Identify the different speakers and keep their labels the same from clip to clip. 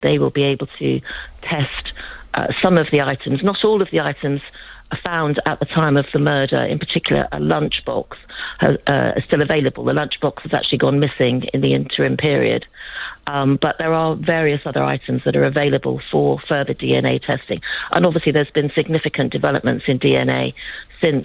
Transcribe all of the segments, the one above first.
Speaker 1: they will be able to test some of the items. Not all of the items are found at the time of the murder. In particular, a lunchbox is still available. The lunchbox has actually gone missing in the interim period. But there are various other items that are available for further DNA testing. And obviously there's been significant developments in DNA since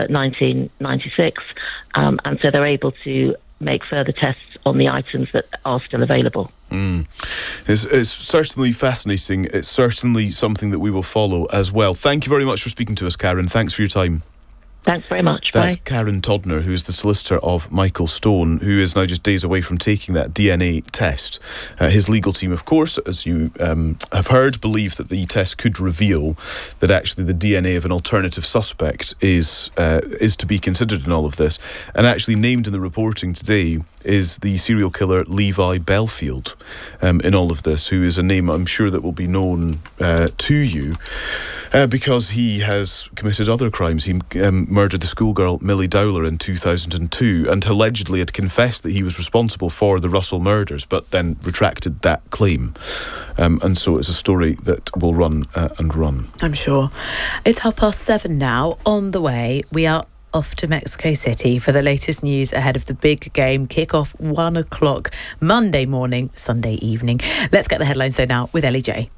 Speaker 1: 1996. And so they're able to make further tests on the items that are still available.
Speaker 2: It's certainly fascinating. It's certainly something that we will follow as well. Thank you very much for speaking to us, Karen. Thanks for your time.
Speaker 1: Thanks very much.
Speaker 2: That's
Speaker 1: Bye.
Speaker 2: Karen Todner, who is the solicitor of Michael Stone, who is now just days away from taking that DNA test. His legal team, of course, as you have heard, believe that the test could reveal that actually the DNA of an alternative suspect is to be considered in all of this. And actually named in the reporting today is the serial killer Levi Belfield in all of this, who is a name I'm sure that will be known to you because he has committed other crimes. He murdered the schoolgirl Millie Dowler in 2002 and allegedly had confessed that he was responsible for the Russell murders, but then retracted that claim. And so it's a story that will run and run.
Speaker 3: I'm sure. It's 7:30 now. On the way, we are off to Mexico City for the latest news ahead of the big game kick-off 1 o'clock Monday morning, Sunday evening. Let's get the headlines though now with Ellie J.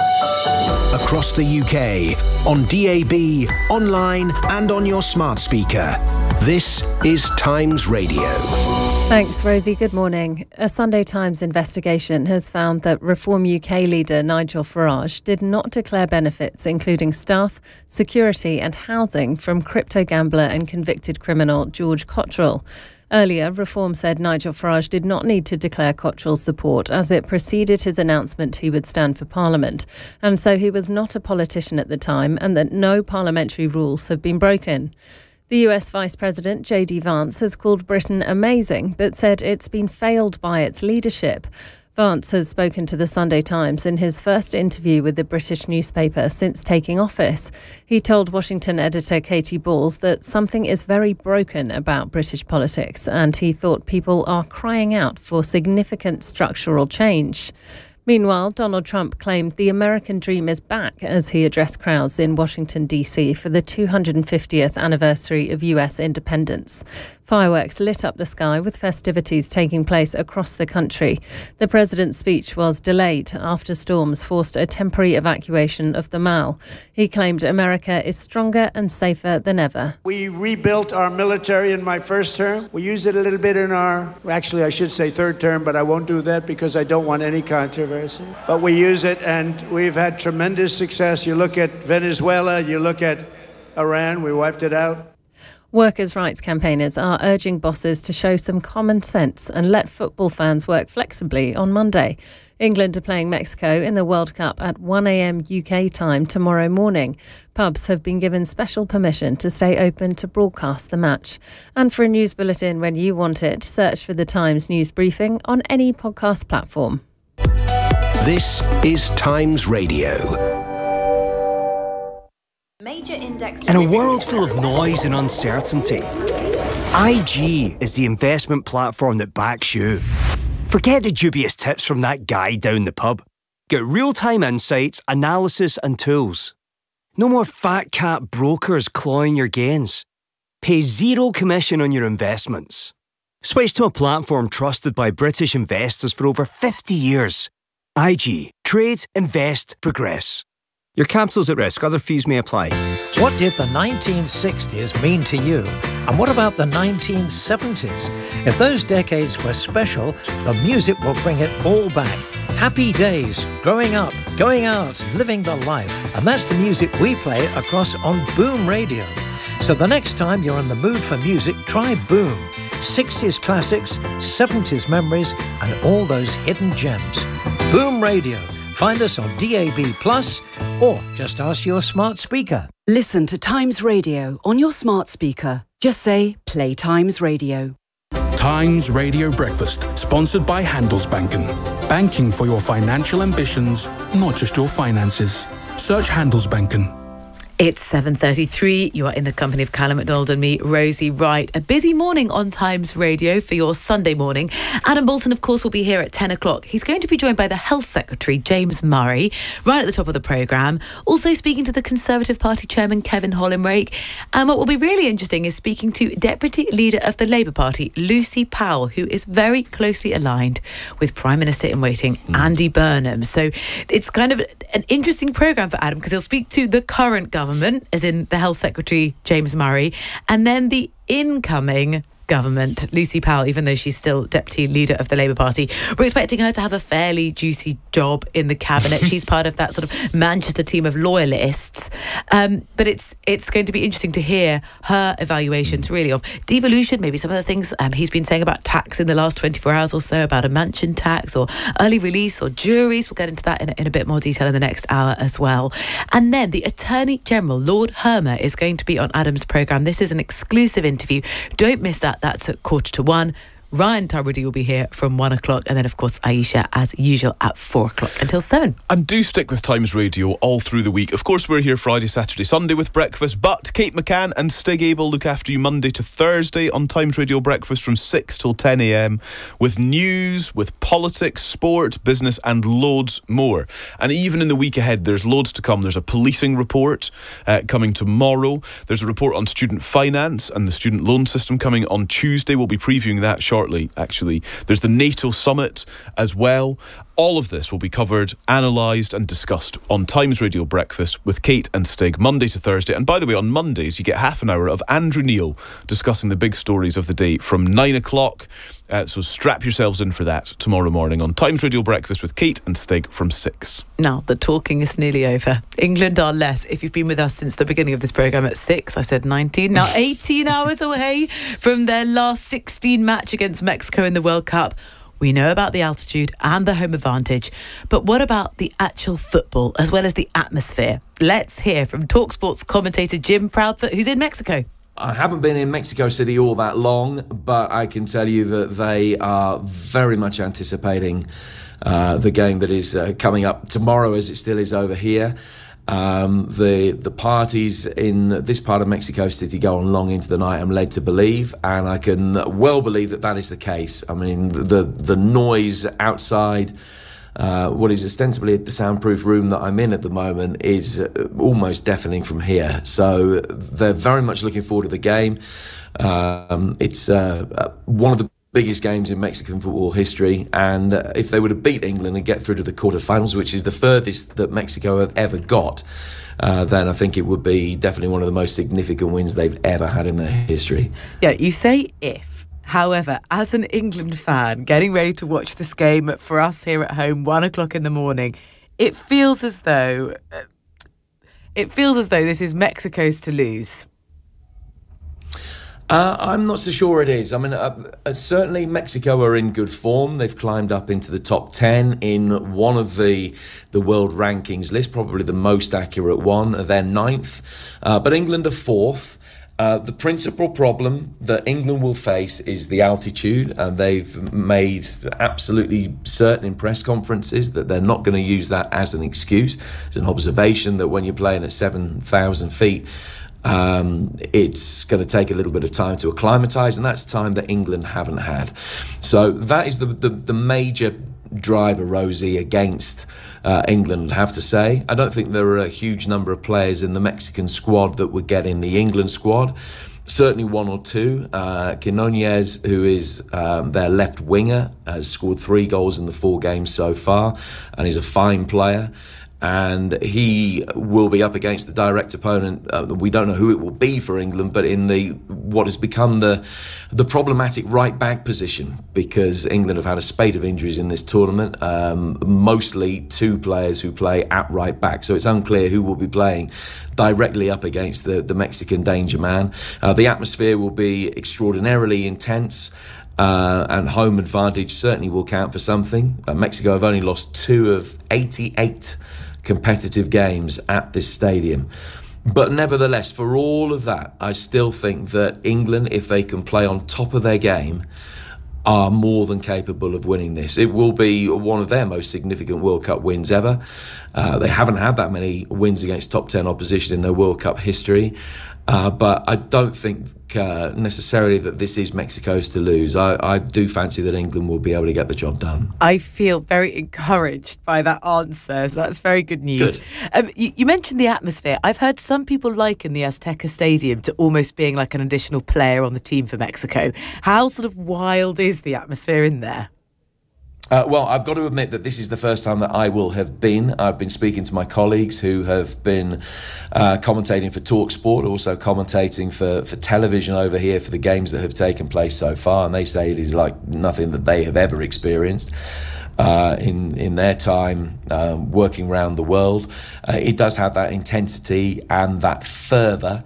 Speaker 4: Across the UK, on DAB, online and on your smart speaker. This is Times Radio.
Speaker 5: Thanks, Rosie. Good morning. A Sunday Times investigation has found that Reform UK leader Nigel Farage did not declare benefits, including staff, security and housing, from crypto gambler and convicted criminal George Cottrell. Earlier, Reform said Nigel Farage did not need to declare Cottrell's support as it preceded his announcement he would stand for Parliament, and so he was not a politician at the time and that no parliamentary rules have been broken. The US Vice President, J.D. Vance, has called Britain amazing, but said it's been failed by its leadership. Vance has spoken to the Sunday Times in his first interview with the British newspaper since taking office. He told Washington editor Katie Balls that something is very broken about British politics, and he thought people are crying out for significant structural change. Meanwhile, Donald Trump claimed the American dream is back as he addressed crowds in Washington, D.C. for the 250th anniversary of US independence. Fireworks lit up the sky with festivities taking place across the country. The president's speech was delayed after storms forced a temporary evacuation of the Mall. He claimed America is stronger and safer than ever.
Speaker 6: We rebuilt our military in my first term. We used it a little bit in our, actually I should say third term, but I won't do that because I don't want any controversy. But we use it and we've had tremendous success. You look at Venezuela, you look at Iran, we wiped it out.
Speaker 5: Workers' rights campaigners are urging bosses to show some common sense and let football fans work flexibly on Monday. England are playing Mexico in the World Cup at 1 a.m. UK time tomorrow morning. Pubs have been given special permission to stay open to broadcast the match. And for a news bulletin when you want it, search for the Times News Briefing on any podcast platform.
Speaker 4: This is Times Radio.
Speaker 7: In a world full of noise and uncertainty, IG is the investment platform that backs you. Forget the dubious tips from that guy down the pub. Get real-time insights, analysis and tools. No more fat cat brokers clawing your gains. Pay zero commission on your investments. Switch to a platform trusted by British investors for over 50 years. IG. Trade, invest, progress. Your capital's at risk. Other fees may apply.
Speaker 8: What did the 1960s mean to you? And what about the 1970s? If those decades were special, the music will bring it all back. Happy days, growing up, going out, living the life. And that's the music we play across on Boom Radio. So the next time you're in the mood for music, try Boom. 60s classics, 70s memories, and all those hidden gems. Boom Radio. Find us on DAB+, or just ask your smart speaker.
Speaker 9: Listen to Times Radio on your smart speaker. Just say, play Times Radio.
Speaker 10: Times Radio Breakfast, sponsored by Handelsbanken. Banking for your financial ambitions, not just your finances. Search Handelsbanken.
Speaker 3: It's 7:33. You are in the company of Callum McDonald and me, Rosie Wright. A busy morning on Times Radio for your Sunday morning. Adam Bolton, of course, will be here at 10 o'clock. He's going to be joined by the Health Secretary, James Murray, right at the top of the programme. Also speaking to the Conservative Party Chairman, Kevin Hollinrake. And what will be really interesting is speaking to Deputy Leader of the Labour Party, Lucy Powell, who is very closely aligned with Prime Minister-in-Waiting, Andy Burnham. So it's kind of an interesting programme for Adam because he'll speak to the current government, as in the Health Secretary, James Murray, and then the incoming government, Lucy Powell, even though she's still Deputy Leader of the Labour Party. We're expecting her to have a fairly juicy job in the cabinet. She's part of that sort of Manchester team of loyalists. But it's going to be interesting to hear her evaluations, really, of devolution, maybe some of the things he's been saying about tax in the last 24 hours or so, about a mansion tax or early release or juries. We'll get into that in a bit more detail in the next hour as well. And then the Attorney General, Lord Hermer, is going to be on Adam's programme. This is an exclusive interview. Don't miss that. That's at 1:45. Ryan Tubridy will be here from 1 o'clock, and then of course Aisha as usual at 4 o'clock until 7.
Speaker 2: And do stick with Times Radio all through the week. Of course, we're here Friday, Saturday, Sunday with breakfast, but Kate McCann and Stig Abel look after you Monday to Thursday on Times Radio Breakfast from 6 till 10 a.m. with news, with politics, sport, business and loads more. And even in the week ahead, there's loads to come. There's a policing report coming tomorrow. There's a report on student finance and the student loan system coming on Tuesday. We'll be previewing that shortly, actually. There's the NATO summit as well. All of this will be covered, analysed and discussed on Times Radio Breakfast with Kate and Stig, Monday to Thursday. And by the way, on Mondays, you get half an hour of Andrew Neil discussing the big stories of the day from 9 o'clock. So strap yourselves in for that tomorrow morning on Times Radio Breakfast with Kate and Stig from 6.
Speaker 3: Now, the talking is nearly over. England are less. If you've been with us since the beginning of this programme at 6, I said 19, now 18 hours away from their last 16 match against Mexico in the World Cup. We know about the altitude and the home advantage, but what about the actual football as well as the atmosphere? Let's hear from TalkSport's commentator Jim Proudfoot, who's in Mexico.
Speaker 11: I haven't been in Mexico City all that long, but I can tell you that they are very much anticipating the game that is coming up tomorrow, as it still is over here. The parties in this part of Mexico City go on long into the night, I'm led to believe, and I can well believe that is the case. I mean, the noise outside what is ostensibly the soundproof room that I'm in at the moment is almost deafening from here. So they're very much looking forward to the game. It's one of the biggest games in Mexican football history, and if they were to beat England and get through to the quarterfinals, which is the furthest that Mexico have ever got, then I think it would be definitely one of the most significant wins they've ever had in their history.
Speaker 3: Yeah, you say if. However, as an England fan, getting ready to watch this game for us here at home, 1 o'clock in the morning, it feels as though this is Mexico's to lose.
Speaker 11: I'm not so sure it is. I mean, certainly Mexico are in good form. They've climbed up into the top 10 in one of the world rankings list, probably the most accurate one. They're 9th, but England are 4th. The principal problem that England will face is the altitude, and they've made absolutely certain in press conferences that they're not going to use that as an excuse. It's an observation that when you're playing at 7,000 feet, it's going to take a little bit of time to acclimatise, and that's time that England haven't had. So that is the major driver, Rosie, against England, I have to say. I don't think there are a huge number of players in the Mexican squad that would get in the England squad. Certainly one or two. Quinones, who is their left winger, has scored 3 goals in the 4 games so far, and is a fine player. And he will be up against the direct opponent. We don't know who it will be for England, but in what has become the problematic right back position, because England have had a spate of injuries in this tournament, mostly 2 players who play at right back. So it's unclear who will be playing directly up against the Mexican danger man. The atmosphere will be extraordinarily intense. And home advantage certainly will count for something. Mexico have only lost 2 of 88 competitive games at this stadium. But nevertheless, for all of that, I still think that England, if they can play on top of their game, are more than capable of winning this. It will be one of their most significant World Cup wins ever. They haven't had that many wins against top 10 opposition in their World Cup history. But I don't think necessarily that this is Mexico's to lose. I do fancy that England will be able to get the job done.
Speaker 3: I feel very encouraged by that answer. So that's very good news. Good. You mentioned the atmosphere. I've heard some people liken the Azteca Stadium to almost being like an additional player on the team for Mexico. How sort of wild is the atmosphere in there?
Speaker 11: Well, I've got to admit that this is the first time that I will have been. I've been speaking to my colleagues who have been commentating for TalkSport, also commentating for television over here for the games that have taken place so far, and they say it is like nothing that they have ever experienced in their time working around the world. It does have that intensity and that fervour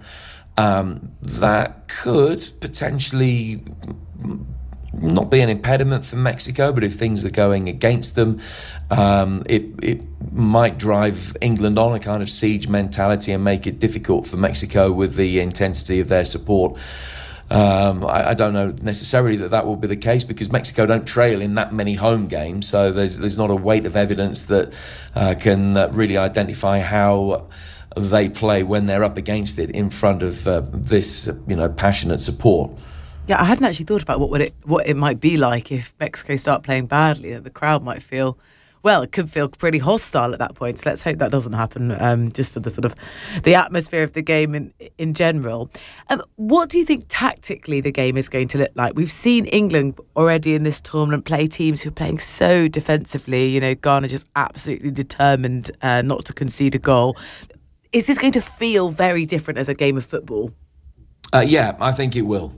Speaker 11: that could potentially not be an impediment for Mexico, but if things are going against them, it might drive England on a kind of siege mentality and make it difficult for Mexico with the intensity of their support. I don't know necessarily that will be the case, because Mexico don't trail in that many home games, so there's not a weight of evidence that can really identify how they play when they're up against it in front of this passionate support.
Speaker 3: Yeah, I hadn't actually thought about what it might be like if Mexico start playing badly. That the crowd might feel, well, it could feel pretty hostile at that point. So let's hope that doesn't happen. Just for the sort of the atmosphere of the game in general. What do you think tactically the game is going to look like? We've seen England already in this tournament play teams who are playing so defensively. You know, Ghana just absolutely determined not to concede a goal. Is this going to feel very different as a game of football?
Speaker 11: Yeah, I think it will.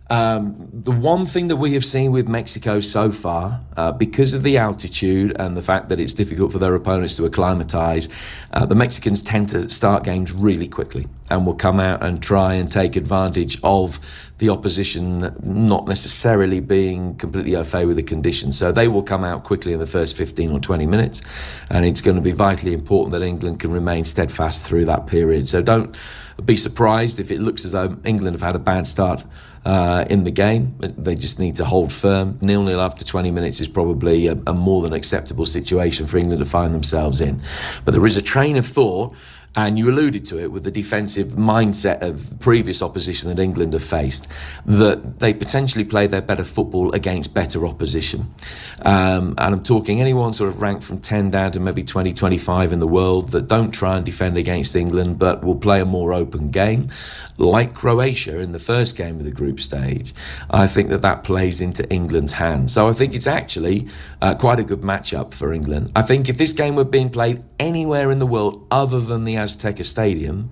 Speaker 11: The one thing that we have seen with Mexico so far, because of the altitude and the fact that it's difficult for their opponents to acclimatise, the Mexicans tend to start games really quickly and will come out and try and take advantage of the opposition not necessarily being completely au fait with the conditions. So they will come out quickly in the first 15 or 20 minutes, and it's going to be vitally important that England can remain steadfast through that period. So don't be surprised if it looks as though England have had a bad start in the game. They just need to hold firm. 0-0 after 20 minutes is probably a more than acceptable situation for England to find themselves in. But there is a train of thought, and you alluded to it with the defensive mindset of previous opposition that England have faced, that they potentially play their better football against better opposition. And I'm talking anyone sort of ranked from 10 down to maybe 20, 25 in the world that don't try and defend against England but will play a more open game, like Croatia in the first game of the group stage. I think that plays into England's hands. So I think it's actually quite a good matchup for England. I think if this game were being played anywhere in the world other than the Azteca Stadium,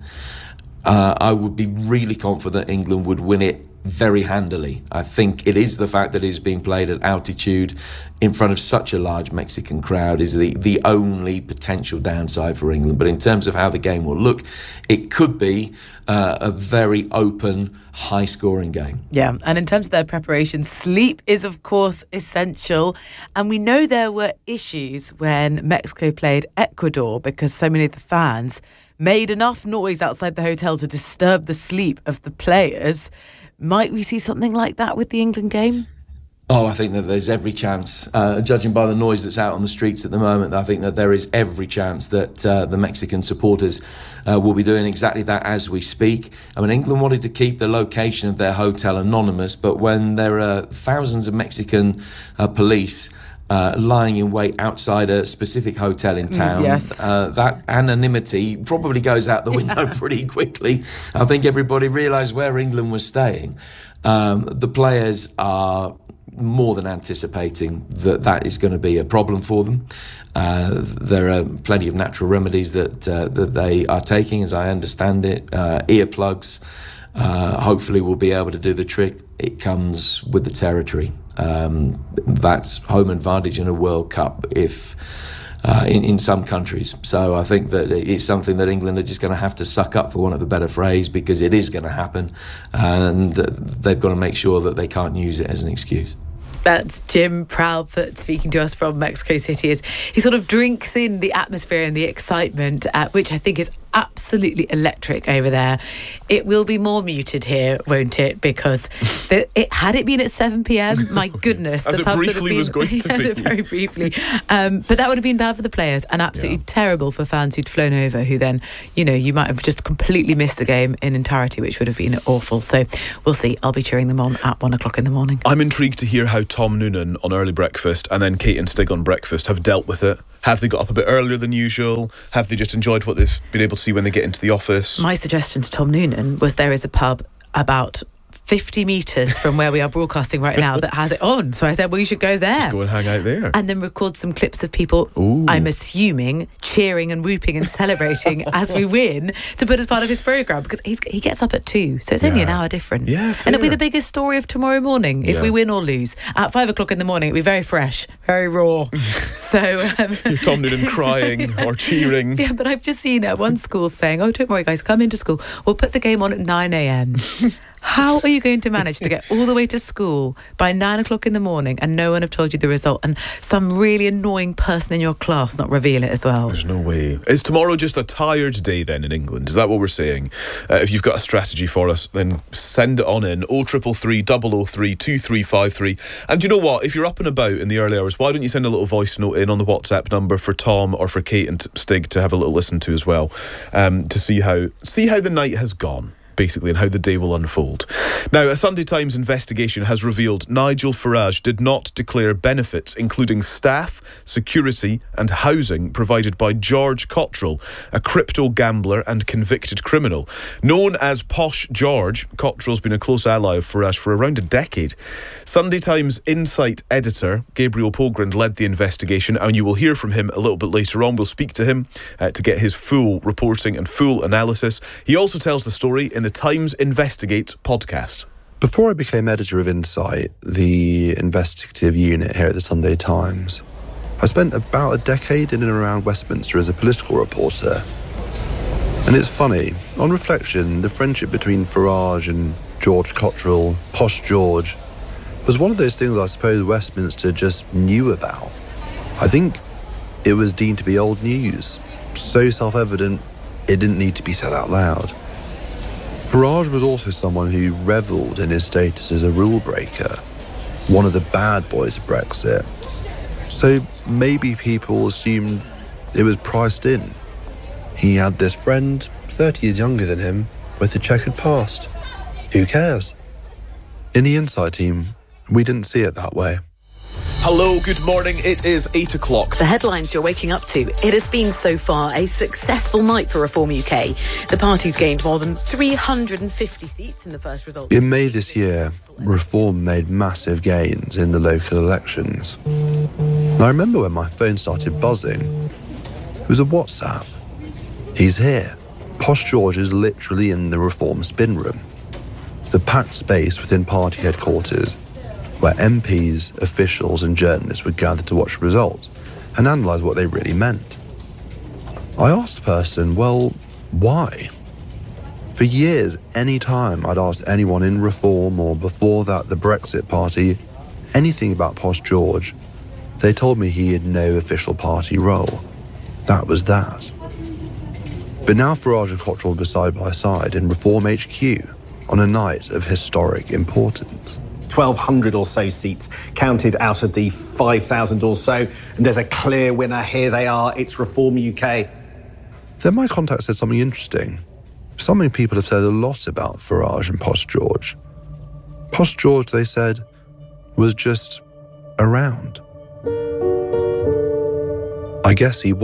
Speaker 11: I would be really confident England would win it very handily. I think it is the fact that it is being played at altitude in front of such a large Mexican crowd is the only potential downside for England. But in terms of how the game will look, it could be a very open, high-scoring game.
Speaker 3: Yeah, and in terms of their preparation, sleep is, of course, essential. And we know there were issues when Mexico played Ecuador because so many of the fans made enough noise outside the hotel to disturb the sleep of the players. Might we see something like that with the England game?
Speaker 11: Oh, I think that there's every chance, judging by the noise that's out on the streets at the moment, I think that there is every chance that the Mexican supporters will be doing exactly that as we speak. I mean, England wanted to keep the location of their hotel anonymous, but when there are thousands of Mexican police lying in wait outside a specific hotel in town, that anonymity probably goes out the window pretty quickly. I think everybody realised where England was staying. The players are more than anticipating that is going to be a problem for them. There are plenty of natural remedies that they are taking, as I understand it. Earplugs hopefully will be able to do the trick. It comes with the territory. That's home advantage in a World Cup if in some countries. So I think that it's something that England are just going to have to suck up, for want of a better phrase, because it is going to happen, and they've got to make sure that they can't use it as an excuse.
Speaker 3: That's Jim Proudfoot speaking to us from Mexico City as he sort of drinks in the atmosphere and the excitement, which I think is absolutely electric over there. It will be more muted here, won't it? Because had it been at 7 p.m, my goodness.
Speaker 2: As
Speaker 3: the
Speaker 2: it
Speaker 3: pubs
Speaker 2: briefly was going to be.
Speaker 3: Very briefly. But that would have been bad for the players and absolutely terrible for fans who'd flown over, who then, you might have just completely missed the game in entirety, which would have been awful. So we'll see. I'll be cheering them on at 1 o'clock in the morning.
Speaker 2: I'm intrigued to hear how Tom Noonan on early breakfast and then Kate and Stig on breakfast have dealt with it. Have they got up a bit earlier than usual? Have they just enjoyed what they've been able to see when they get into the office?
Speaker 3: My suggestion to Tom Noonan was there is a pub about 50 metres from where we are broadcasting right now that has it on. So I said, well, you should go there.
Speaker 2: Just go and hang out there.
Speaker 3: And then record some clips of people, I'm assuming, cheering and whooping and celebrating as we win to put as part of his programme, because he gets up at 2, so it's only an hour different.
Speaker 2: Yeah, fair.
Speaker 3: And it'll be the biggest story of tomorrow morning if we win or lose. At 5 o'clock in the morning, it'll be very fresh, very raw. So
Speaker 2: You're Tom Noonan crying or cheering.
Speaker 3: Yeah, but I've just seen one school saying, oh, don't worry, guys, come into school. We'll put the game on at 9 a.m. How are you going to manage to get all the way to school by 9 o'clock in the morning and no one have told you the result, and some really annoying person in your class not reveal it as well?
Speaker 2: There's no way. Is tomorrow just a tired day then in England? Is that what we're saying? If you've got a strategy for us, then send it on in 0333 003 2353. And you know what? If you're up and about in the early hours, why don't you send a little voice note in on the WhatsApp number for Tom or for Kate and Stig to have a little listen to as well, to see how the night has gone, basically, and how the day will unfold. Now, a Sunday Times investigation has revealed Nigel Farage did not declare benefits, including staff, security and housing provided by George Cottrell, a crypto gambler and convicted criminal. Known as Posh George, Cottrell's been a close ally of Farage for around a decade. Sunday Times Insight editor Gabriel Pogrind led the investigation, and you will hear from him a little bit later on. We'll speak to him to get his full reporting and full analysis. He also tells the story in the Times Investigate podcast.
Speaker 12: Before I became editor of Insight, the investigative unit here at the Sunday Times, I spent about a decade in and around Westminster as a political reporter. And it's funny, on reflection, the friendship between Farage and George Cottrell, Posh George, was one of those things I suppose Westminster just knew about. I think it was deemed to be old news, so self-evident it didn't need to be said out loud. Farage was also someone who revelled in his status as a rule breaker, one of the bad boys of Brexit. So maybe people assumed it was priced in. He had this friend, 30 years younger than him, with a checkered past. Who cares? In the Insight team, we didn't see it that way.
Speaker 2: Hello, good morning. It is 8 o'clock.
Speaker 9: The headlines you're waking up to. It has been so far a successful night for Reform UK. The party's gained more than 350 seats in the first result.
Speaker 12: In May this year, Reform made massive gains in the local elections. And I remember when my phone started buzzing. It was a WhatsApp. He's here. Posh George is literally in the Reform spin room, the packed space within party headquarters, where MPs, officials and journalists would gather to watch the results and analyse what they really meant. I asked the person, well, why? For years, any time I'd asked anyone in Reform or before that the Brexit Party anything about Posh George, they told me he had no official party role. That was that. But now Farage and Cottrell were side by side in Reform HQ on a night of historic importance.
Speaker 13: 1,200 or so seats counted out of the 5,000 or so. And there's a clear winner. Here they are. It's Reform UK.
Speaker 12: Then my contact said something interesting. Something people have said a lot about Farage and Posh George. Posh George, they said, was just around. I guess he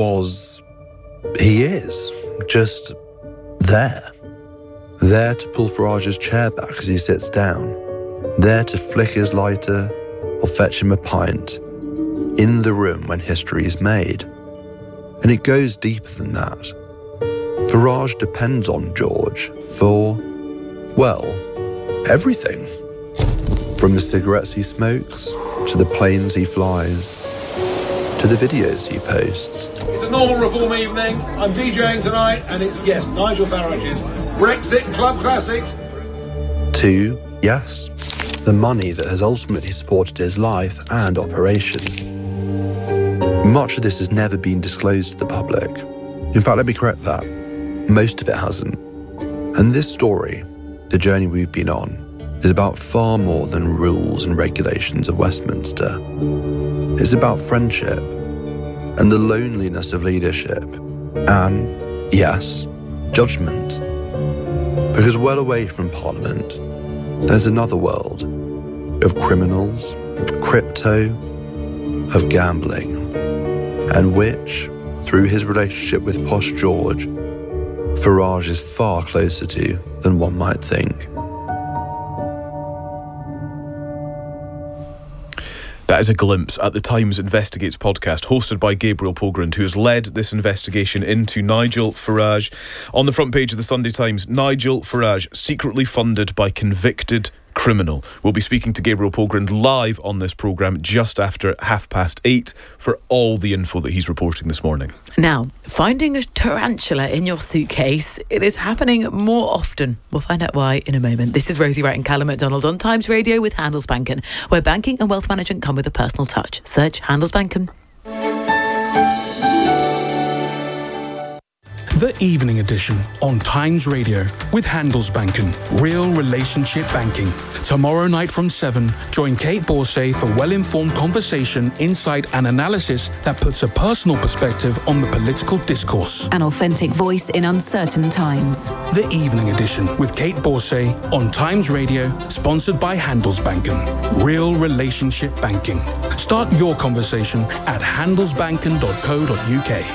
Speaker 12: is, just there. There to pull Farage's chair back as he sits down. There to flick his lighter or fetch him a pint. In the room when history is made. And it goes deeper than that. Farage depends on George for, well, everything. From the cigarettes he smokes, to the planes he flies, to the videos he posts.
Speaker 14: It's a normal Reform evening. I'm DJing tonight, and it's, yes, Nigel Farage's Brexit Club Classics.
Speaker 12: To, yes, the money that has ultimately supported his life and operation. Much of this has never been disclosed to the public. In fact, let me correct that. Most of it hasn't. And this story, the journey we've been on, is about far more than rules and regulations of Westminster. It's about friendship and the loneliness of leadership and, yes, judgment. Because well away from Parliament, there's another world of criminals, of crypto, of gambling, and which, through his relationship with Posh George, Farage is far closer to than one might think.
Speaker 2: That is a glimpse at the Times Investigates podcast, hosted by Gabriel Pogrund, who has led this investigation into Nigel Farage. On the front page of the Sunday Times, Nigel Farage, secretly funded by convicted criminal. We'll be speaking to Gabriel Pogrund live on this programme just after 8:30 for all the info that he's reporting this morning.
Speaker 3: Now, finding a tarantula in your suitcase, it is happening more often. We'll find out why in a moment. This is Rosie Wright and Callum McDonald on Times Radio with Handelsbanken, where banking and wealth management come with a personal touch. Search Handelsbanken.
Speaker 10: The Evening Edition on Times Radio with Handelsbanken. Real relationship banking. Tomorrow night from 7, join Kate Borsay for well-informed conversation, insight and analysis that puts a personal perspective on the political discourse.
Speaker 15: An authentic voice in uncertain times.
Speaker 10: The Evening Edition with Kate Borsay on Times Radio, sponsored by Handelsbanken. Real relationship banking. Start your conversation at handelsbanken.co.uk.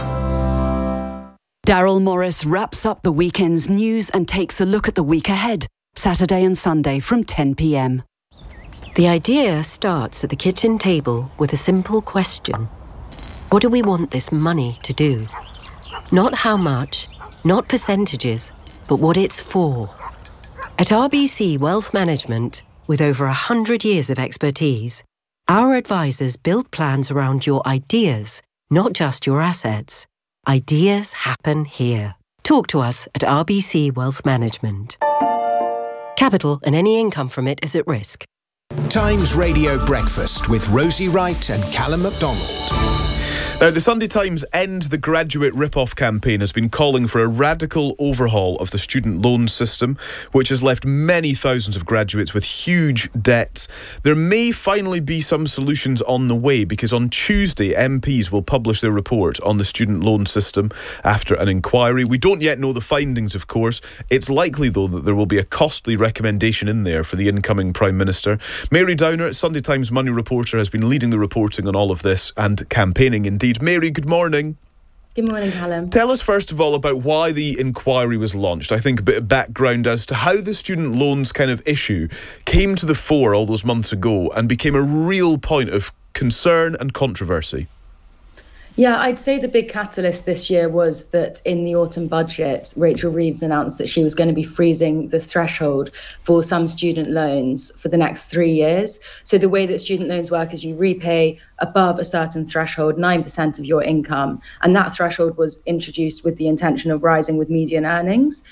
Speaker 15: Daryl Morris wraps up the weekend's news and takes a look at the week ahead, Saturday and Sunday from 10 p.m.
Speaker 16: The idea starts at the kitchen table with a simple question. What do we want this money to do? Not how much, not percentages, but what it's for. At RBC Wealth Management, with over 100 years of expertise, our advisors build plans around your ideas, not just your assets. Ideas happen here. Talk to us at RBC Wealth Management. Capital and any income from it is at risk.
Speaker 4: Times Radio Breakfast with Rosie Wright and Callum McDonald.
Speaker 2: Now, the Sunday Times End the Graduate Rip-Off campaign has been calling for a radical overhaul of the student loan system, which has left many thousands of graduates with huge debts. There may finally be some solutions on the way, because on Tuesday, MPs will publish their report on the student loan system after an inquiry. We don't yet know the findings, of course. It's likely, though, that there will be a costly recommendation in there for the incoming Prime Minister. Mary Downer, Sunday Times Money reporter, has been leading the reporting on all of this and campaigning indeed. Mary, good morning.
Speaker 17: Good morning, Callum.
Speaker 2: Tell us first of all about why the inquiry was launched. I think a bit of background as to how the student loans kind of issue came to the fore all those months ago and became a real point of concern and controversy.
Speaker 17: Yeah, I'd say the big catalyst this year was that in the autumn budget, Rachel Reeves announced that she was going to be freezing the threshold for some student loans for the next 3 years. So the way that student loans work is you repay above a certain threshold, 9% of your income. And that threshold was introduced with the intention of rising with median earnings.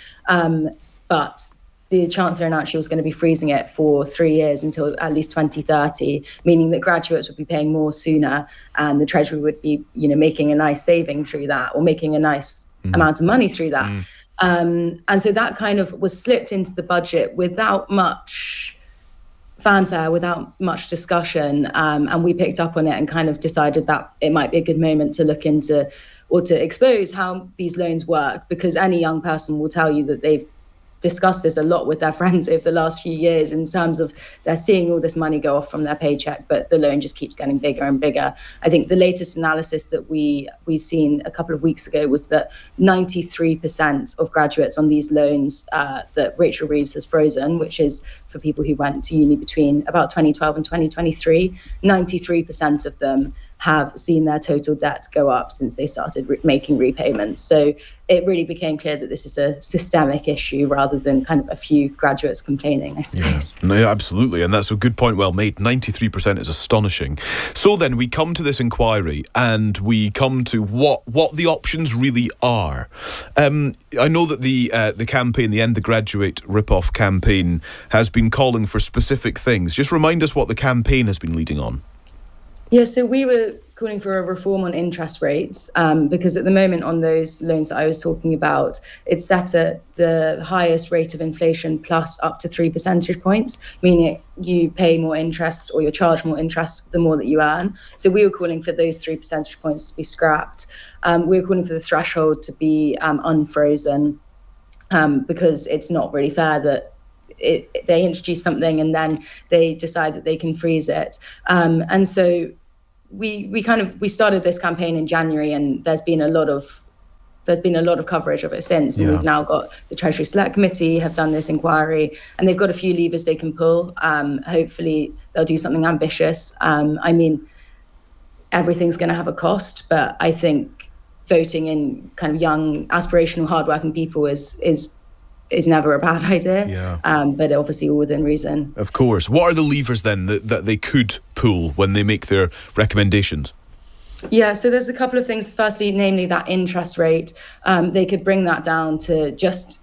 Speaker 17: But the Chancellor announced she was going to be freezing it for 3 years until at least 2030, meaning that graduates would be paying more sooner and the Treasury would be, making a nice saving through that, or making a nice amount of money through that. And so that kind of was slipped into the budget without much fanfare, without much discussion. And we picked up on it and kind of decided that it might be a good moment to look into or to expose how these loans work, because any young person will tell you that they've discussed this a lot with their friends over the last few years in terms of they're seeing all this money go off from their paycheck, but the loan just keeps getting bigger and bigger. I think the latest analysis that we've seen a couple of weeks ago was that 93% of graduates on these loans that Rachel Reeves has frozen, which is for people who went to uni between about 2012 and 2023, 93% of them have seen their total debt go up since they started making repayments. So it really became clear that this is a systemic issue rather than kind of a few graduates complaining, I suppose.
Speaker 2: Yeah. No, absolutely. And that's a good point well made. 93% is astonishing. So then we come to this inquiry and we come to what the options really are. I know that the campaign, the End the Graduate Rip-Off campaign, has been calling for specific things. Just remind us what the campaign has been leading on.
Speaker 17: Yeah, so we were calling for a reform on interest rates because at the moment on those loans that I was talking about, it's set at the highest rate of inflation plus up to 3 percentage points, meaning you pay more interest or you're charged more interest the more that you earn. So we were calling for those 3 percentage points to be scrapped. We were calling for the threshold to be unfrozen because it's not really fair that they introduce something and then they decide that they can freeze it. And so we started this campaign in January, and there's been a lot of coverage of it since. And we've now got the Treasury Select Committee have done this inquiry, and they've got a few levers they can pull. Hopefully they'll do something ambitious. I mean, everything's going to have a cost, but I think voting in kind of young, aspirational, hardworking people is never a bad idea, but obviously all within reason.
Speaker 2: Of course. What are the levers then that they could pull when they make their recommendations?
Speaker 17: Yeah, so there's a couple of things. Firstly, namely that interest rate. They could bring that down to just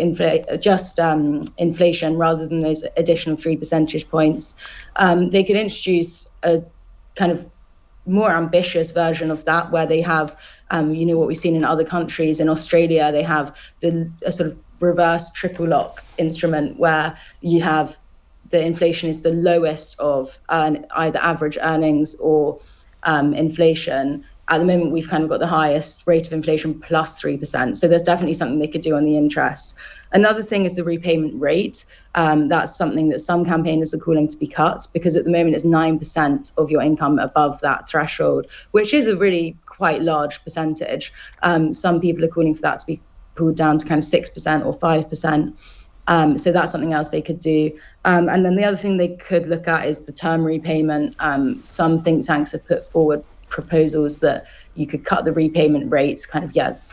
Speaker 17: inflation rather than those additional 3 percentage points. They could introduce a kind of more ambitious version of that, where they have, what we've seen in other countries. In Australia, they have a sort of reverse triple lock instrument where you have the inflation is the lowest of either average earnings or inflation. At the moment, we've kind of got the highest rate of inflation plus 3%. So there's definitely something they could do on the interest. Another thing is the repayment rate. That's something that some campaigners are calling to be cut, because at the moment it's 9% of your income above that threshold, which is a really quite large percentage. Some people are calling for that to be pulled down to kind of 6% or 5%. So that's something else they could do. And then the other thing they could look at is the term repayment. Some think tanks have put forward proposals that you could cut the repayment rates from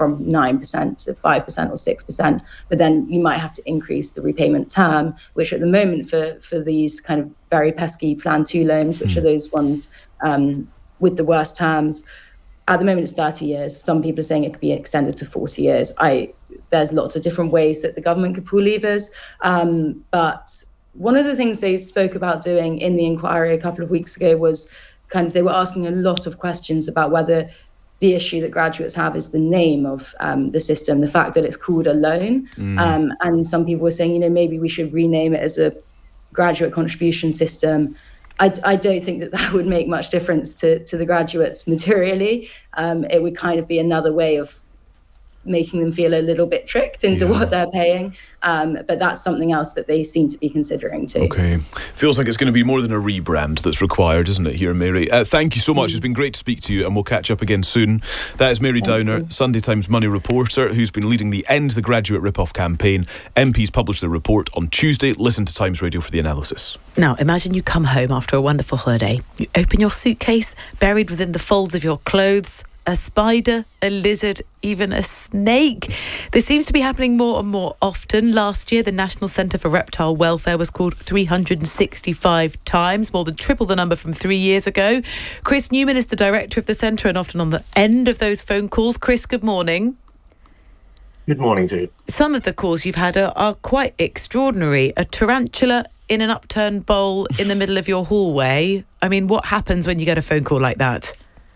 Speaker 17: 9% to 5% or 6%, but then you might have to increase the repayment term, which at the moment for these kind of very pesky Plan 2 loans, which are those ones with the worst terms, at the moment it's 30 years. Some people are saying it could be extended to 40 years. There's lots of different ways that the government could pull levers. But one of the things they spoke about doing in the inquiry a couple of weeks ago was they were asking a lot of questions about whether the issue that graduates have is the name of the system, the fact that it's called a loan. And some people were saying, maybe we should rename it as a graduate contribution system. I don't think that would make much difference to the graduates materially. It would kind of be another way of making them feel a little bit tricked into what they're paying. But that's something else that they seem to be considering too.
Speaker 2: Okay. Feels like it's going to be more than a rebrand that's required, isn't it, here, Mary? Thank you so much. It's been great to speak to you, and we'll catch up again soon. That is Mary Downer, Sunday Times Money reporter, who's been leading the End the Graduate Rip-Off campaign. MPs published their report on Tuesday. Listen to Times Radio for the analysis.
Speaker 3: Now, imagine you come home after a wonderful holiday. You open your suitcase, buried within the folds of your clothes, a spider, a lizard, even a snake. This seems to be happening more and more often. Last year, the National Centre for Reptile Welfare was called 365 times, more than triple the number from 3 years ago. Chris Newman is the director of the centre and often on the end of those phone calls. Chris, good morning.
Speaker 18: Good morning, Jude.
Speaker 3: Some of the calls you've had are quite extraordinary. A tarantula in an upturned bowl in the middle of your hallway. I mean, what happens when you get a phone call like that?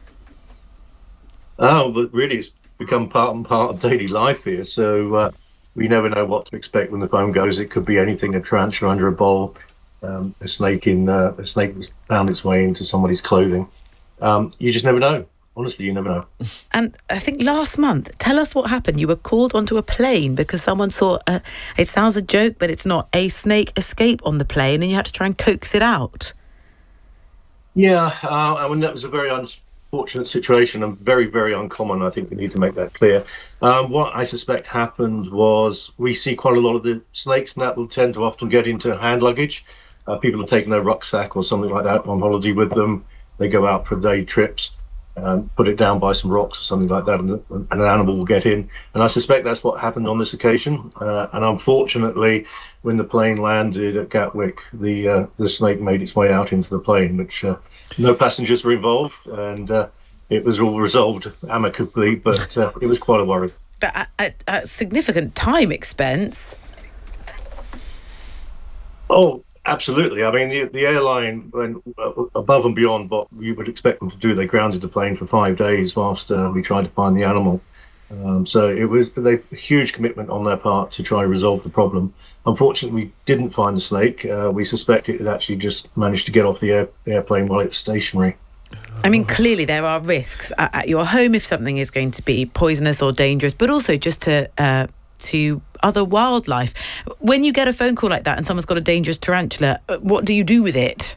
Speaker 18: Oh, but really it's become part of daily life here. So we never know what to expect when the phone goes. It could be anything, a tarantula under a bowl, a snake found its way into somebody's clothing. You just never know. Honestly, you never know.
Speaker 3: And I think last month, tell us what happened. You were called onto a plane because someone saw, it sounds a joke, but it's not, a snake escape on the plane, and you had to try and coax it out.
Speaker 18: Yeah, I mean, that was a very unfortunate situation and very, very uncommon. I think we need to make that clear. What I suspect happened was we see quite a lot of the snakes, and that will tend to often get into hand luggage. People are taking their rucksack or something like that on holiday with them. They go out for day trips, put it down by some rocks or something like that, and an animal will get in. And I suspect that's what happened on this occasion. And unfortunately, when the plane landed at Gatwick, the snake made its way out into the plane, which no passengers were involved, and it was all resolved amicably, but it was quite a worry.
Speaker 3: But at significant time expense.
Speaker 18: Oh, Absolutely. I mean, the airline went above and beyond what you would expect them to do. They grounded the plane for 5 days whilst we tried to find the animal. So it was a huge commitment on their part to try and resolve the problem. Unfortunately, we didn't find the snake. We suspect it had actually just managed to get off the airplane while it was stationary.
Speaker 3: I mean, clearly there are risks at your home if something is going to be poisonous or dangerous, but also just to other wildlife. When you get a phone call like that and someone's got a dangerous tarantula, what do you do with it?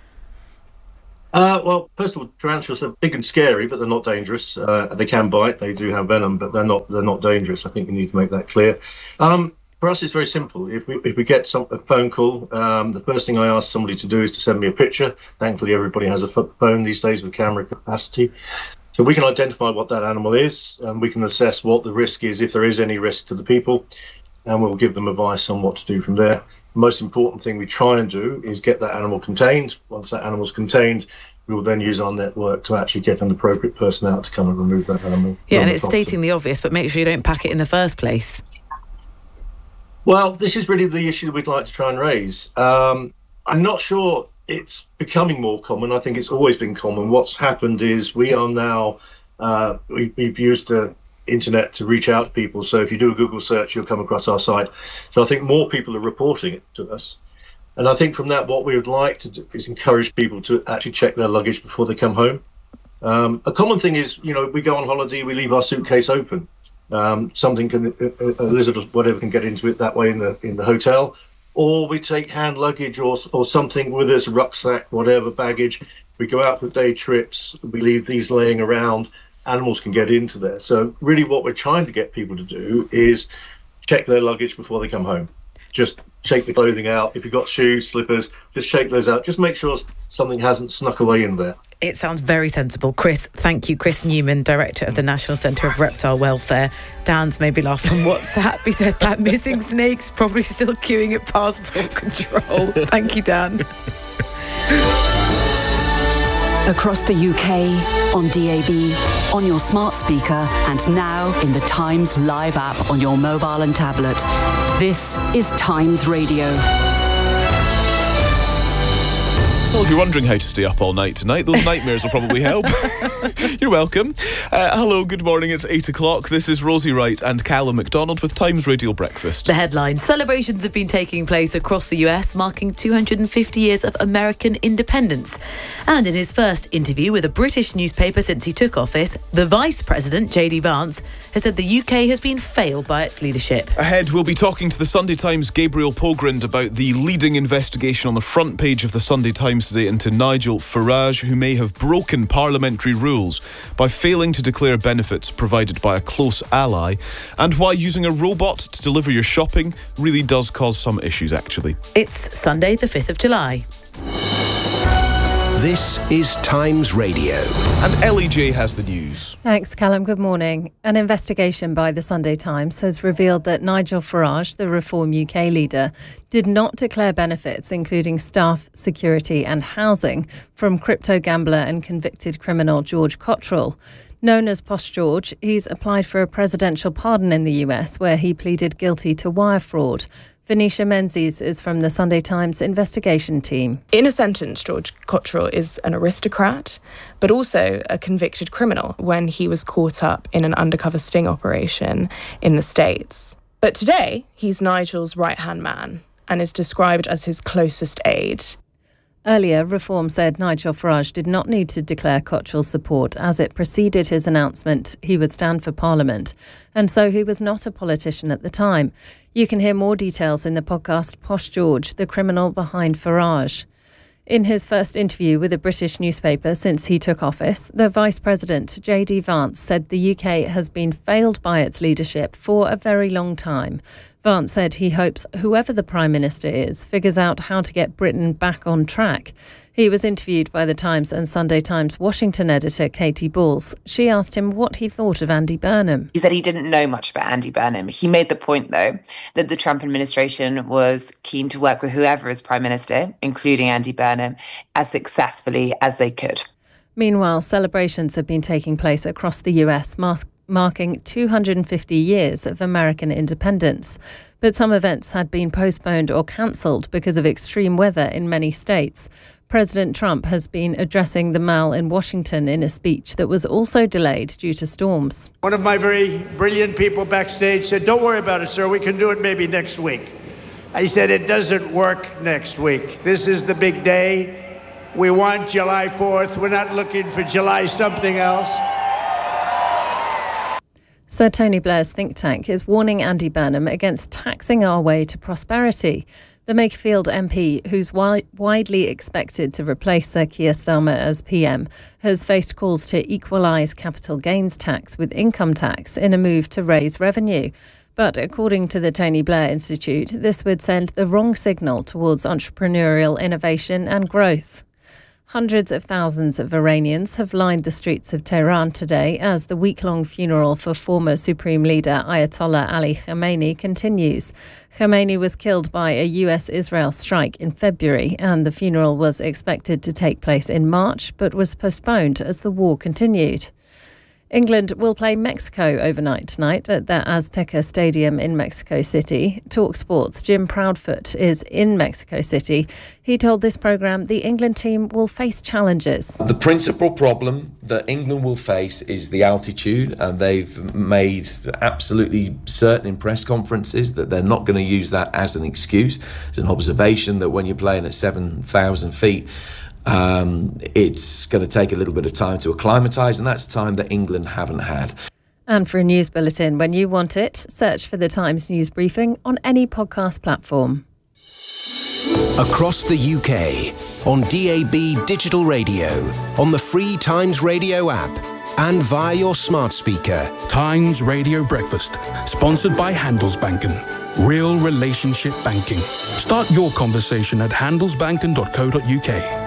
Speaker 18: Well, first of all, tarantulas are big and scary, but they're not dangerous. They can bite. They do have venom, but they're not dangerous. I think we need to make that clear. For us, it's very simple. If we get a phone call, the first thing I ask somebody to do is to send me a picture. Thankfully, everybody has a phone these days with camera capacity. So we can identify what that animal is, and we can assess what the risk is, if there is any risk to the people, and we'll give them advice on what to do from there. The most important thing we try and do is get that animal contained. Once that animal's contained, we will then use our network to actually get an appropriate person out to come and remove that animal.
Speaker 3: Yeah, and it's stating the obvious, but make sure you don't pack it in the first place.
Speaker 18: Well, this is really the issue that we'd like to try and raise. I'm not sure it's becoming more common. I think it's always been common. What's happened is we are now, we've used the internet to reach out to people. So if you do a Google search, you'll come across our site. So I think more people are reporting it to us. And I think from that, what we would like to do is encourage people to actually check their luggage before they come home. A common thing is, we go on holiday, we leave our suitcase open. Something a lizard or whatever can get into it that way in the hotel. Or we take hand luggage or something with us, rucksack, whatever, baggage. We go out for day trips, we leave these laying around, animals can get into there. So really what we're trying to get people to do is check their luggage before they come home. Just shake the clothing out. If you've got shoes, slippers, just shake those out. Just make sure something hasn't snuck away in there.
Speaker 3: It sounds very sensible. Chris, thank you. Chris Newman, Director of the National Centre of Reptile Welfare. Dan's maybe laughing on WhatsApp. He said that missing snake's probably still queuing at passport control. Thank you, Dan.
Speaker 15: Across the UK, on DAB, on your smart speaker, and now in the Times Live app on your mobile and tablet. This is Times Radio.
Speaker 2: Well, if you're wondering how to stay up all night tonight, those nightmares will probably help. You're welcome. Hello, good morning. It's 8 o'clock. This is Rosie Wright and Callum McDonald with Times Radio Breakfast.
Speaker 3: The headline: celebrations have been taking place across the US, marking 250 years of American independence. And in his first interview with a British newspaper since he took office, the Vice President, JD Vance, has said the UK has been failed by its leadership.
Speaker 2: Ahead, we'll be talking to the Sunday Times' Gabriel Pogrund about the leading investigation on the front page of the Sunday Times today into Nigel Farage, who may have broken parliamentary rules by failing to declare benefits provided by a close ally, and why using a robot to deliver your shopping really does cause some issues, actually.
Speaker 3: It's Sunday, the 5th of July.
Speaker 4: This is Times Radio.
Speaker 2: And LEJ has the news.
Speaker 5: Thanks, Callum. Good morning. An investigation by the Sunday Times has revealed that Nigel Farage, the Reform UK leader, did not declare benefits, including staff, security and housing, from crypto gambler and convicted criminal George Cottrell. Known as Posh George, he's applied for a presidential pardon in the US, where he pleaded guilty to wire fraud. Venetia Menzies is from the Sunday Times investigation team.
Speaker 19: In a sentence, George Cottrell is an aristocrat, but also a convicted criminal when he was caught up in an undercover sting operation in the States. But today, he's Nigel's right-hand man and is described as his closest aide.
Speaker 5: Earlier, Reform said Nigel Farage did not need to declare Cottrell's support as it preceded his announcement he would stand for Parliament, and so he was not a politician at the time. You can hear more details in the podcast Posh George, the criminal behind Farage. In his first interview with a British newspaper since he took office, the Vice President, JD Vance, said the UK has been failed by its leadership for a very long time. Vance said he hopes whoever the Prime Minister is figures out how to get Britain back on track. He was interviewed by the Times and Sunday Times Washington editor Katie Balls. She asked him what he thought of Andy Burnham.
Speaker 20: He said he didn't know much about Andy Burnham. He made the point, though, that the Trump administration was keen to work with whoever is Prime Minister, including Andy Burnham, as successfully as they could.
Speaker 5: Meanwhile, celebrations have been taking place across the US, marking 250 years of American independence. But some events had been postponed or cancelled because of extreme weather in many states. President Trump has been addressing the Mall in Washington in a speech that was also delayed due to storms.
Speaker 6: One of my very brilliant people backstage said, "Don't worry about it, sir. We can do it maybe next week." I said, "It doesn't work next week. This is the big day. We want July 4th. We're not looking for July something else."
Speaker 5: Sir Tony Blair's think tank is warning Andy Burnham against taxing our way to prosperity. The Makerfield MP, who's widely expected to replace Sir Keir Starmer as PM, has faced calls to equalise capital gains tax with income tax in a move to raise revenue. But according to the Tony Blair Institute, this would send the wrong signal towards entrepreneurial innovation and growth. Hundreds of thousands of Iranians have lined the streets of Tehran today as the week-long funeral for former Supreme Leader Ayatollah Ali Khamenei continues. Khamenei was killed by a US-Israel strike in February, and the funeral was expected to take place in March, but was postponed as the war continued. England will play Mexico overnight tonight at the Azteca Stadium in Mexico City. TalkSport's Jim Proudfoot is in Mexico City. He told this programme the England team will face challenges.
Speaker 11: The principal problem that England will face is the altitude, and they've made absolutely certain in press conferences that they're not going to use that as an excuse. It's an observation that when you're playing at 7,000 feet, it's going to take a little bit of time to acclimatise, and that's time that England haven't had.
Speaker 5: And for a news bulletin when you want it, search for the Times News Briefing on any podcast platform.
Speaker 4: Across the UK, on DAB digital radio, on the free Times Radio app, and via your smart speaker.
Speaker 10: Times Radio Breakfast, sponsored by Handelsbanken. Real relationship banking. Start your conversation at handelsbanken.co.uk.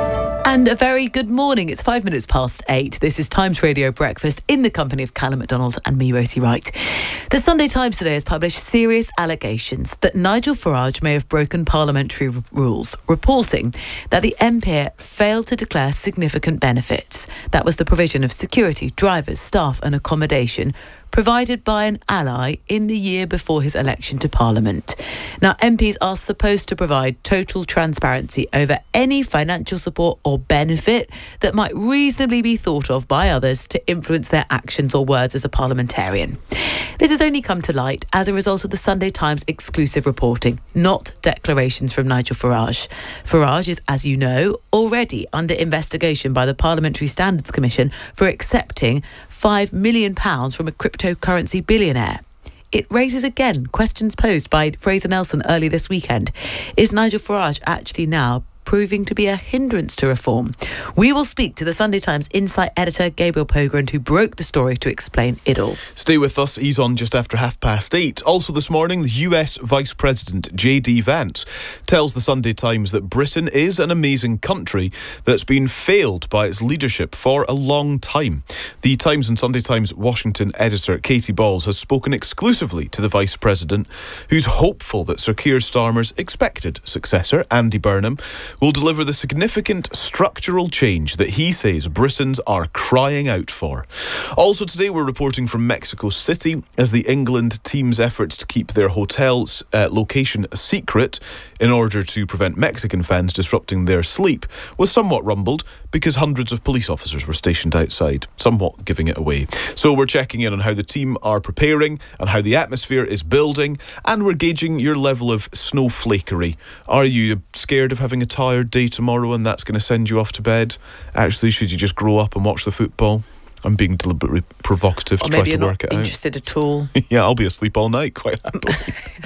Speaker 21: And a very good morning. It's 5 minutes past 8. This is Times Radio Breakfast in the company of Callum McDonald and me, Rosie Wright. The Sunday Times today has published serious allegations that Nigel Farage may have broken parliamentary rules, reporting that the MP failed to declare significant benefits. That was the provision of security, drivers, staff and accommodation provided by an ally in the year before his election to Parliament. Now, MPs are supposed to provide total transparency over any financial support or benefit that might reasonably be thought of by others to influence their actions or words as a parliamentarian. This has only come to light as a result of the Sunday Times exclusive reporting, not declarations from Nigel Farage. Farage is, as you know, already under investigation by the Parliamentary Standards Commission for accepting £5 million from a cryptocurrency billionaire. It raises again questions posed by Fraser Nelson early this weekend. Is Nigel Farage actually now proving to be a hindrance to reform? We will speak to the Sunday Times Insight editor Gabriel Pogrund, who broke the story to explain it all.
Speaker 2: Stay with us. He's on just after 8:30. Also this morning, the US Vice President J.D. Vance tells the Sunday Times that Britain is an amazing country that's been failed by its leadership for a long time. The Times and Sunday Times Washington editor Katie Balls has spoken exclusively to the Vice President, who's hopeful that Sir Keir Starmer's expected successor, Andy Burnham, will deliver the significant structural change that he says Britons are crying out for. Also today, we're reporting from Mexico City as the England team's efforts to keep their hotel's location a secret in order to prevent Mexican fans disrupting their sleep was somewhat rumbled because hundreds of police officers were stationed outside, somewhat giving it away. So we're checking in on how the team are preparing and how the atmosphere is building, and we're gauging your level of snowflakery. Are you scared of having a tired day tomorrow and that's going to send you off to bed? Actually, should you just grow up and watch the football? I'm being deliberately provocative to try to work it out.
Speaker 21: Maybe you're not interested at all.
Speaker 2: Yeah, I'll be asleep all night, quite happily.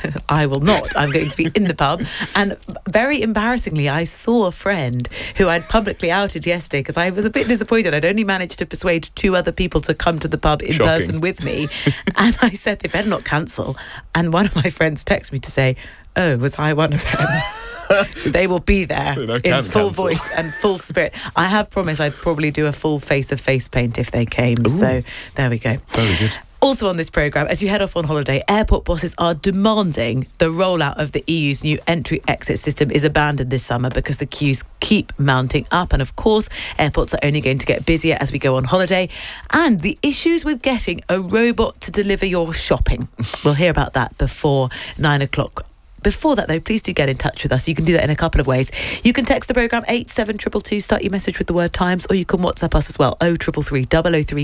Speaker 21: I will not. I'm going to be in the pub. And very embarrassingly, I saw a friend who I'd publicly outed yesterday because I was a bit disappointed. I'd only managed to persuade 2 other people to come to the pub in person with me. And I said, they better not cancel. And one of my friends texted me to say, oh, was I one of them? So they will be there in full voice and full spirit. I have promised I'd probably do a full face of face paint if they came. Ooh. So there we go.
Speaker 2: Very good.
Speaker 21: Also on this programme, as you head off on holiday, airport bosses are demanding the rollout of the EU's new entry-exit system is abandoned this summer because the queues keep mounting up. And of course, airports are only going to get busier as we go on holiday. And the issues with getting a robot to deliver your shopping. We'll hear about that before 9 o'clock. Before that, though, please do get in touch with us. You can do that in a couple of ways. You can text the programme 87222, start your message with the word Times, or you can WhatsApp us as well, 0333 003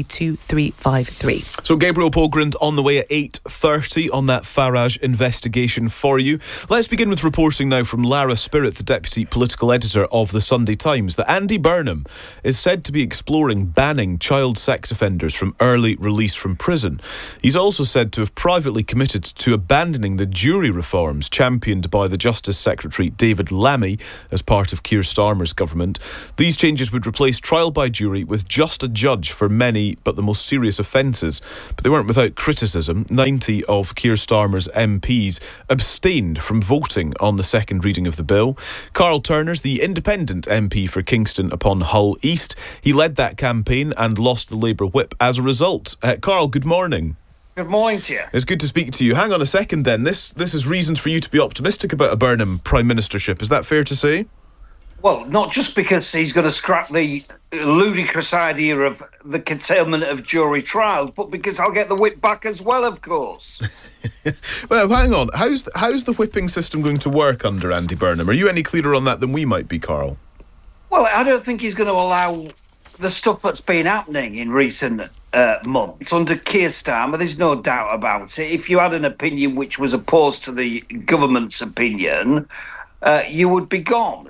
Speaker 21: 2353.
Speaker 2: So Gabriel Pogrund on the way at 8:30 on that Farage investigation for you. Let's begin with reporting now from Lara Spirit, the Deputy Political Editor of the Sunday Times, that Andy Burnham is said to be exploring banning child sex offenders from early release from prison. He's also said to have privately committed to abandoning the jury reforms championed by the Justice Secretary David Lammy as part of Keir Starmer's government. These changes would replace trial by jury with just a judge for many but the most serious offences. But they weren't without criticism. 90 of Keir Starmer's MPs abstained from voting on the second reading of the bill. Carl Turner's the independent MP for Kingston upon Hull East. He led that campaign and lost the Labour whip as a result. Carl, good morning.
Speaker 1: Good morning to you.
Speaker 2: It's good to speak to you. Hang on a second then. This is reasons for you to be optimistic about a Burnham Prime Ministership. Is that fair to say?
Speaker 1: Well, not just because he's going to scrap the ludicrous idea of the curtailment of jury trials, but because I'll get the whip back as well, of course.
Speaker 2: Well, hang on. How's the whipping system going to work under Andy Burnham? Are you any clearer on that than we might be, Carl?
Speaker 1: Well, I don't think he's going to allow the stuff that's been happening in recent months under Keir Starmer. There's no doubt about it. If you had an opinion which was opposed to the government's opinion, you would be gone.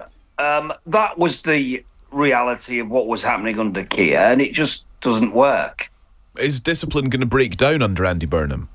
Speaker 1: That was the reality of what was happening under Keir, and it just doesn't work.
Speaker 2: Is discipline going to break down under Andy Burnham?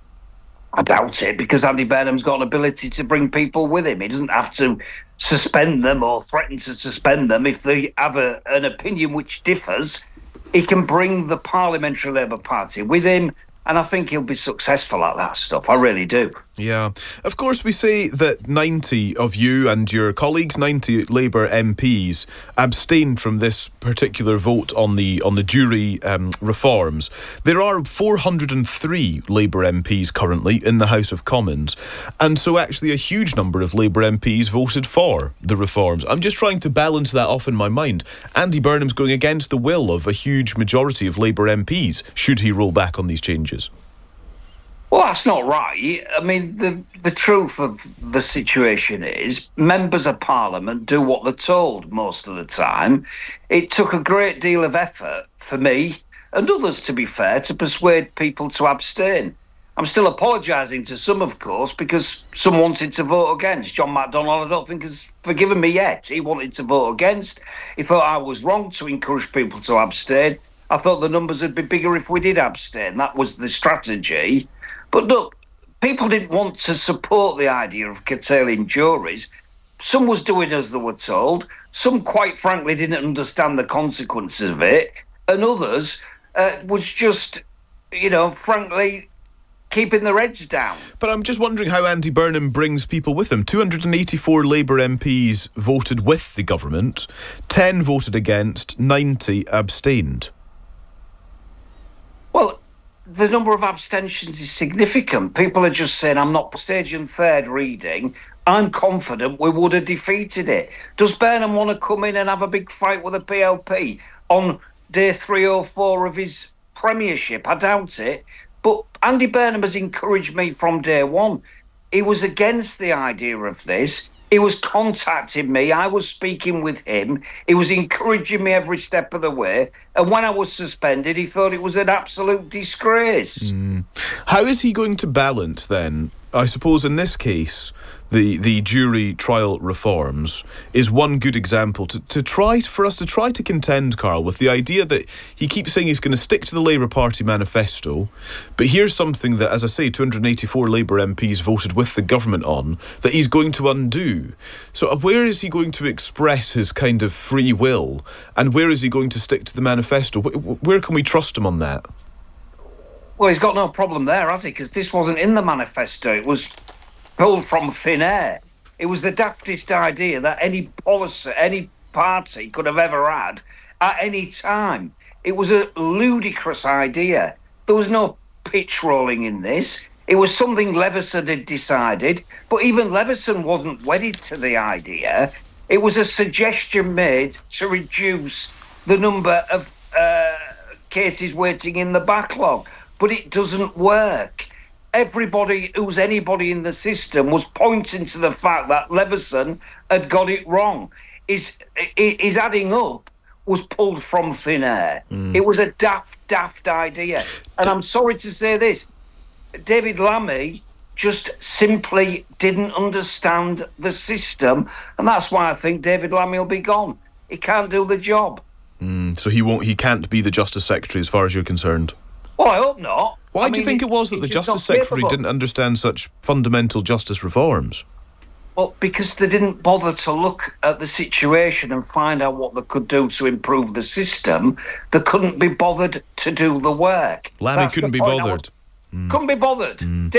Speaker 1: I doubt it, because Andy Burnham's got an ability to bring people with him. He doesn't have to suspend them or threaten to suspend them. If they have an opinion which differs, he can bring the Parliamentary Labour Party with him, and I think he'll be successful at that stuff. I really do.
Speaker 2: Yeah. Of course, we say that 90 of you and your colleagues, 90 Labour MPs, abstained from this particular vote on the jury reforms. There are 403 Labour MPs currently in the House of Commons, and so actually a huge number of Labour MPs voted for the reforms. I'm just trying to balance that off in my mind. Andy Burnham's going against the will of a huge majority of Labour MPs, should he roll back on these changes.
Speaker 1: Well, that's not right. I mean, the truth of the situation is members of Parliament do what they're told most of the time. It took a great deal of effort for me and others, to be fair, to persuade people to abstain. I'm still apologising to some, of course, because some wanted to vote against. John McDonnell, I don't think, has forgiven me yet. He wanted to vote against. He thought I was wrong to encourage people to abstain. I thought the numbers would be bigger if we did abstain. That was the strategy. But look, people didn't want to support the idea of curtailing juries. Some was doing as they were told. Some, quite frankly, didn't understand the consequences of it. And others was just, frankly, keeping their heads down.
Speaker 2: But I'm just wondering how Andy Burnham brings people with him. 284 Labour MPs voted with the government, 10 voted against, 90 abstained.
Speaker 1: Well, the number of abstentions is significant. People are just saying, I'm not stage and third reading. I'm confident we would have defeated it. Does Burnham want to come in and have a big fight with the PLP on day 3 or 4 of his premiership? I doubt it. But Andy Burnham has encouraged me from day one. He was against the idea of this. He was contacting me. I was speaking with him. He was encouraging me every step of the way. And when I was suspended, he thought it was an absolute disgrace.
Speaker 2: How is he going to balance then? I suppose in this case, the jury trial reforms is one good example for us to try to contend, Carl, with the idea that he keeps saying he's going to stick to the Labour Party manifesto, but here's something that, as I say, 284 Labour MPs voted with the government on, that he's going to undo. So where is he going to express his kind of free will, and where is he going to stick to the manifesto? Where can we trust him on that?
Speaker 1: Well, he's got no problem there, has he? Because this wasn't in the manifesto. It was pulled from thin air. It was the daftest idea that any policy, any party could have ever had at any time. It was a ludicrous idea. There was no pitch rolling in this. It was something Leveson had decided, but even Leveson wasn't wedded to the idea. It was a suggestion made to reduce the number of cases waiting in the backlog, but it doesn't work. Everybody who's anybody in the system was pointing to the fact that Leveson had got it wrong. His adding up was pulled from thin air. It was a daft idea. And I'm sorry to say this, David Lammy just simply didn't understand the system, and that's why I think David Lammy will be gone. He can't do the job.
Speaker 2: So he can't be the Justice Secretary as far as you're concerned?
Speaker 1: Well, I hope not.
Speaker 2: Why do you think it was that the Justice Secretary didn't understand such fundamental justice reforms?
Speaker 1: Well, because they didn't bother to look at the situation and find out what they could do to improve the system. They couldn't be bothered to do the work.
Speaker 2: Lammy couldn't be bothered.
Speaker 1: Couldn't be bothered.